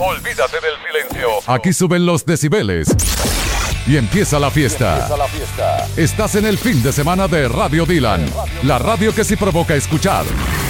Olvídate del silencio. Aquí suben los decibeles. Y empieza la fiesta. Estás en el fin de semana de Radio Dylan. La radio que sí provoca escuchar.